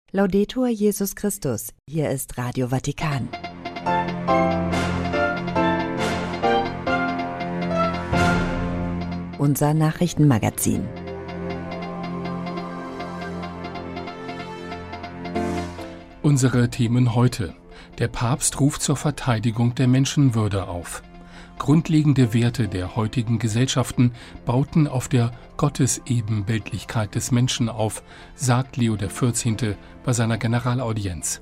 Laudetur Jesus Christus, hier ist Radio Vatikan. Unser Nachrichtenmagazin. Unsere Themen heute. Der Papst ruft zur Verteidigung der Menschenwürde auf. Grundlegende Werte der heutigen Gesellschaften bauten auf der Gottesebenbildlichkeit des Menschen auf, sagt Leo XIV. Bei seiner Generalaudienz.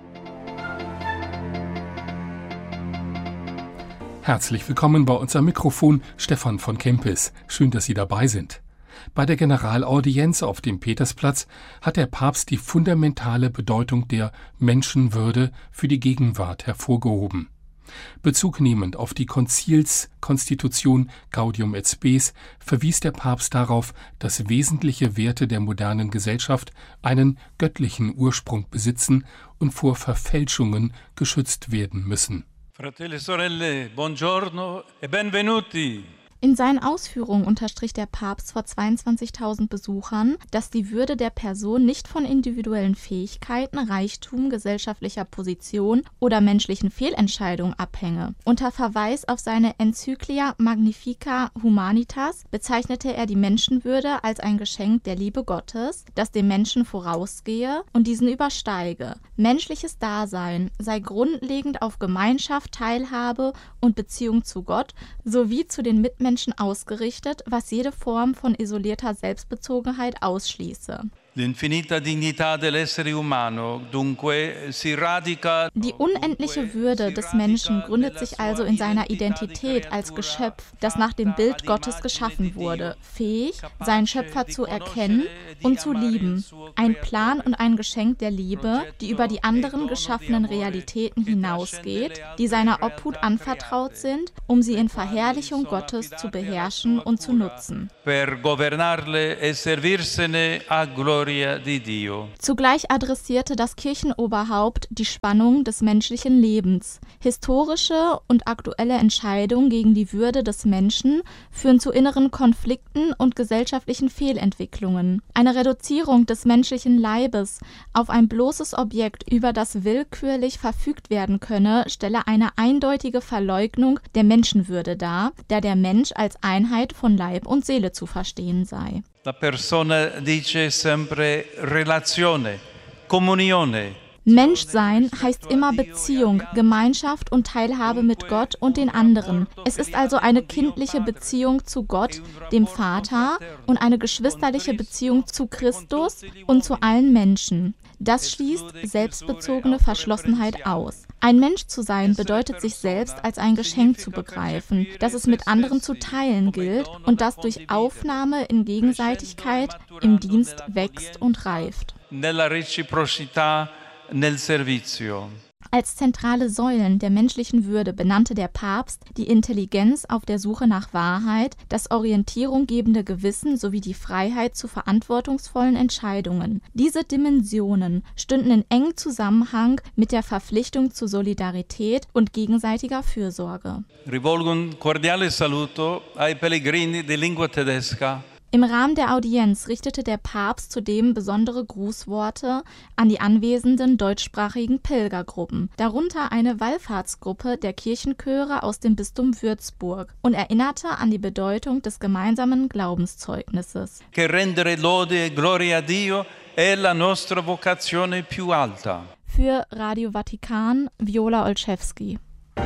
Herzlich willkommen bei uns am Mikrofon, Stefan von Kempis. Schön, dass Sie dabei sind. Bei der Generalaudienz auf dem Petersplatz hat der Papst die fundamentale Bedeutung der Menschenwürde für die Gegenwart hervorgehoben. Bezug nehmend auf die Konzilskonstitution Gaudium et Spes verwies der Papst darauf, dass wesentliche Werte der modernen Gesellschaft einen göttlichen Ursprung besitzen und vor Verfälschungen geschützt werden müssen. Fratelli e sorelle, buongiorno e benvenuti. In seinen Ausführungen unterstrich der Papst vor 22.000 Besuchern, dass die Würde der Person nicht von individuellen Fähigkeiten, Reichtum, gesellschaftlicher Position oder menschlichen Fehlentscheidungen abhänge. Unter Verweis auf seine Enzyklia Magnifica Humanitas bezeichnete er die Menschenwürde als ein Geschenk der Liebe Gottes, das dem Menschen vorausgehe und diesen übersteige. Menschliches Dasein sei grundlegend auf Gemeinschaft, Teilhabe und Beziehung zu Gott sowie zu den Mitmenschen ausgerichtet, was jede Form von isolierter Selbstbezogenheit ausschließe. Die unendliche Würde des Menschen gründet sich also in seiner Identität als Geschöpf, das nach dem Bild Gottes geschaffen wurde, fähig, seinen Schöpfer zu erkennen und zu lieben. Ein Plan und ein Geschenk der Liebe, die über die anderen geschaffenen Realitäten hinausgeht, die seiner Obhut anvertraut sind, um sie in Verherrlichung Gottes zu beherrschen und zu nutzen. Zugleich adressierte das Kirchenoberhaupt die Spannung des menschlichen Lebens. Historische und aktuelle Entscheidungen gegen die Würde des Menschen führen zu inneren Konflikten und gesellschaftlichen Fehlentwicklungen. Eine Reduzierung des menschlichen Leibes auf ein bloßes Objekt, über das willkürlich verfügt werden könne, stelle eine eindeutige Verleugnung der Menschenwürde dar, da der Mensch als Einheit von Leib und Seele zu verstehen sei. La persona dice sempre relazione, comunione. Menschsein heißt immer Beziehung, Gemeinschaft und Teilhabe mit Gott und den anderen. Es ist also eine kindliche Beziehung zu Gott, dem Vater, und eine geschwisterliche Beziehung zu Christus und zu allen Menschen. Das schließt selbstbezogene Verschlossenheit aus. Ein Mensch zu sein bedeutet, sich selbst als ein Geschenk zu begreifen, das es mit anderen zu teilen gilt und das durch Aufnahme in Gegenseitigkeit im Dienst wächst und reift. Nella reciprocità nel servizio. Als zentrale Säulen der menschlichen Würde benannte der Papst die Intelligenz auf der Suche nach Wahrheit, das orientierunggebende Gewissen sowie die Freiheit zu verantwortungsvollen Entscheidungen. Diese Dimensionen stünden in engem Zusammenhang mit der Verpflichtung zur Solidarität und gegenseitiger Fürsorge. Rivolgo un cordiale saluto ai pellegrini di lingua tedesca. Im Rahmen der Audienz richtete der Papst zudem besondere Grußworte an die anwesenden deutschsprachigen Pilgergruppen, darunter eine Wallfahrtsgruppe der Kirchenchöre aus dem Bistum Würzburg, und erinnerte an die Bedeutung des gemeinsamen Glaubenszeugnisses. Che rendere lode e gloria a Dio è la nostra vocazione più alta. Für Radio Vatikan, Viola Olszewski.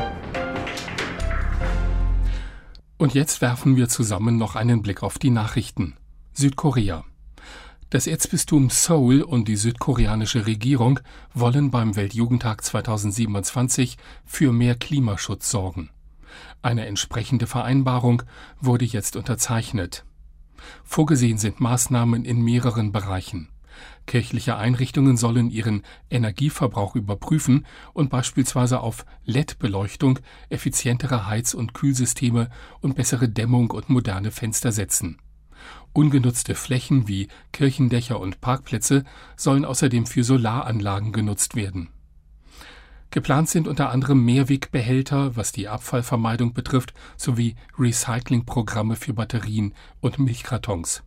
Und jetzt werfen wir zusammen noch einen Blick auf die Nachrichten. Südkorea. Das Erzbistum Seoul und die südkoreanische Regierung wollen beim Weltjugendtag 2027 für mehr Klimaschutz sorgen. Eine entsprechende Vereinbarung wurde jetzt unterzeichnet. Vorgesehen sind Maßnahmen in mehreren Bereichen. Kirchliche Einrichtungen sollen ihren Energieverbrauch überprüfen und beispielsweise auf LED-Beleuchtung, effizientere Heiz- und Kühlsysteme und bessere Dämmung und moderne Fenster setzen. Ungenutzte Flächen wie Kirchendächer und Parkplätze sollen außerdem für Solaranlagen genutzt werden. Geplant sind unter anderem Mehrwegbehälter, was die Abfallvermeidung betrifft, sowie Recyclingprogramme für Batterien und Milchkartons.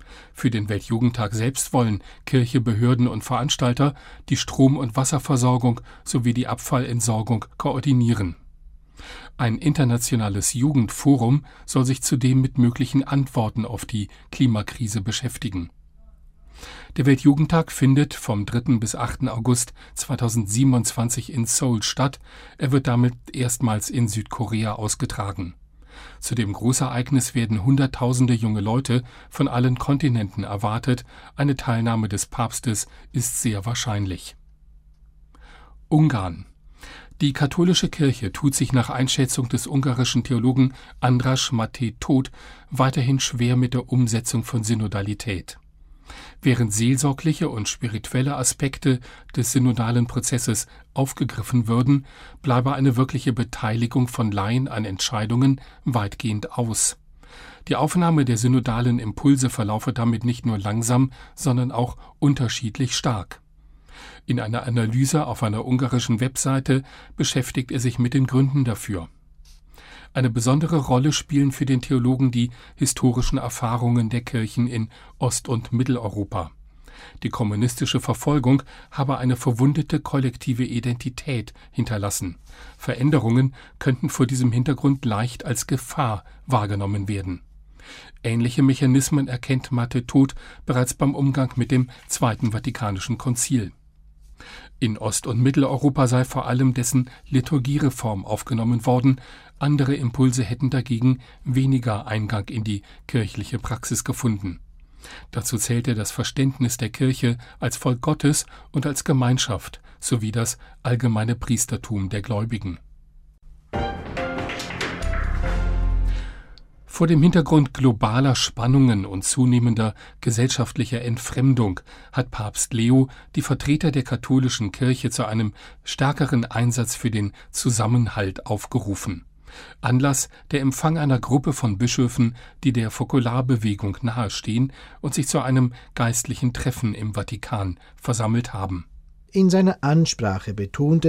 Für den Weltjugendtag selbst wollen Kirche, Behörden und Veranstalter die Strom- und Wasserversorgung sowie die Abfallentsorgung koordinieren. Ein internationales Jugendforum soll sich zudem mit möglichen Antworten auf die Klimakrise beschäftigen. Der Weltjugendtag findet vom 3. bis 8. August 2027 in Seoul statt. Er wird damit erstmals in Südkorea ausgetragen. Zu dem Großereignis werden Hunderttausende junge Leute von allen Kontinenten erwartet. Eine Teilnahme des Papstes ist sehr wahrscheinlich. Ungarn. Die katholische Kirche tut sich nach Einschätzung des ungarischen Theologen András Máté Tóth weiterhin schwer mit der Umsetzung von Synodalität. Während seelsorgliche und spirituelle Aspekte des synodalen Prozesses aufgegriffen würden, bleibe eine wirkliche Beteiligung von Laien an Entscheidungen weitgehend aus. Die Aufnahme der synodalen Impulse verlaufe damit nicht nur langsam, sondern auch unterschiedlich stark. In einer Analyse auf einer ungarischen Webseite beschäftigt er sich mit den Gründen dafür. Eine besondere Rolle spielen für den Theologen die historischen Erfahrungen der Kirchen in Ost- und Mitteleuropa. Die kommunistische Verfolgung habe eine verwundete kollektive Identität hinterlassen. Veränderungen könnten vor diesem Hintergrund leicht als Gefahr wahrgenommen werden. Ähnliche Mechanismen erkennt Máté Tóth bereits beim Umgang mit dem Zweiten Vatikanischen Konzil. In Ost- und Mitteleuropa sei vor allem dessen Liturgiereform aufgenommen worden, andere Impulse hätten dagegen weniger Eingang in die kirchliche Praxis gefunden. Dazu zählte das Verständnis der Kirche als Volk Gottes und als Gemeinschaft sowie das allgemeine Priestertum der Gläubigen. Vor dem Hintergrund globaler Spannungen und zunehmender gesellschaftlicher Entfremdung hat Papst Leo die Vertreter der katholischen Kirche zu einem stärkeren Einsatz für den Zusammenhalt aufgerufen. Anlass der Empfang einer Gruppe von Bischöfen, die der Fokularbewegung nahestehen und sich zu einem geistlichen Treffen im Vatikan versammelt haben. In seiner Ansprache betonte